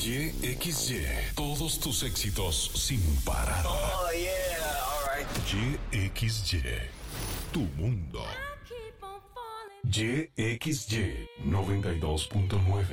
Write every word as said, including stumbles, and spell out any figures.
Y X Y, todos tus éxitos sin parar. Oh, yeah, alright. Y X Y, tu mundo. Y X Y noventa y dos punto nueve.